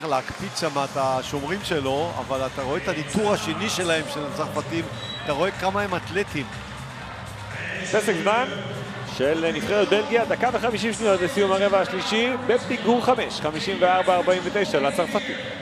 להקפיץ שם את השומרים שלו, אבל אתה רואה את הניטור השני שלהם, של הצרפתים, אתה רואה כמה הם אתלטים. פסק זמן של נבחרת בלגיה, דקה ו50 שניות לסיום הרבע השלישי, בפיגור 5, 54-49 לצרפתים.